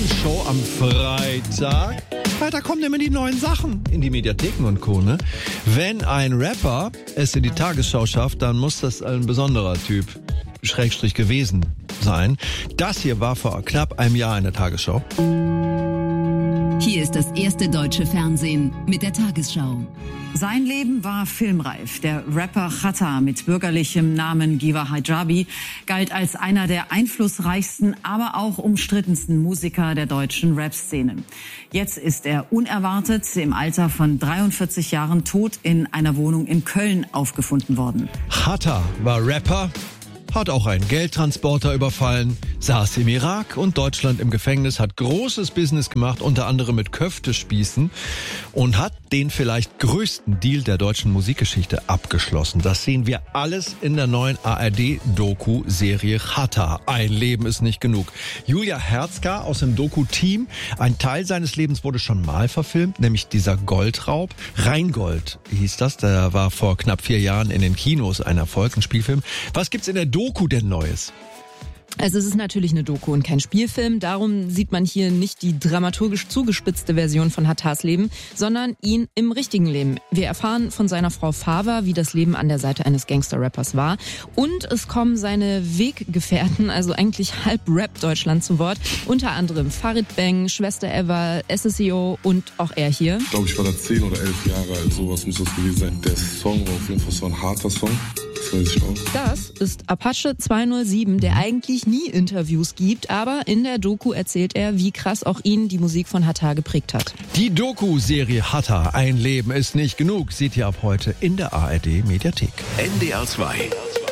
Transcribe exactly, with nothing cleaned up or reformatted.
Tagesschau am Freitag. Freitag kommen immer die neuen Sachen in die Mediatheken und Co. Ne? Wenn ein Rapper es in die Tagesschau schafft, dann muss das ein besonderer Typ, Schrägstrich gewesen sein. Das hier war vor knapp einem Jahr in der Tagesschau. Hier ist das erste deutsche Fernsehen mit der Tagesschau. Sein Leben war filmreif. Der Rapper Xatta mit bürgerlichem Namen Giwa Hijabi galt als einer der einflussreichsten, aber auch umstrittensten Musiker der deutschen Rap-Szene. Jetzt ist er unerwartet im Alter von dreiundvierzig Jahren tot in einer Wohnung in Köln aufgefunden worden. Xatta war Rapper, hat auch einen Geldtransporter überfallen, saß im Irak und Deutschland im Gefängnis, hat großes Business gemacht, unter anderem mit Köftespießen und hat den vielleicht größten Deal der deutschen Musikgeschichte abgeschlossen. Das sehen wir alles in der neuen A R D-Doku-Serie Xatta. Ein Leben ist nicht genug. Julia Herzka aus dem Doku-Team. Ein Teil seines Lebens wurde schon mal verfilmt, nämlich dieser Goldraub. Rheingold hieß das. Der war vor knapp vier Jahren in den Kinos ein Erfolg, ein Spielfilm. Was gibt's in der Doku denn Neues? Also es ist natürlich eine Doku und kein Spielfilm. Darum sieht man hier nicht die dramaturgisch zugespitzte Version von Xattas Leben, sondern ihn im richtigen Leben. Wir erfahren von seiner Frau Fava, wie das Leben an der Seite eines Gangster-Rappers war. Und es kommen seine Weggefährten, also eigentlich halb Rap-Deutschland zu Wort. Unter anderem Farid Bang, Schwester Eva, S S E O und auch er hier. Ich glaube, ich war da zehn oder elf Jahre alt. Sowas muss das gewesen sein. Der Song war auf jeden Fall so ein harter Song. Das weiß ich auch. Das ist Apache zweihundertsieben, der eigentlich nie Interviews gibt, aber in der Doku erzählt er, wie krass auch ihn die Musik von Xatta geprägt hat. Die Doku-Serie Xatta, ein Leben ist nicht genug, seht ihr ab heute in der A R D-Mediathek. N D R zwei.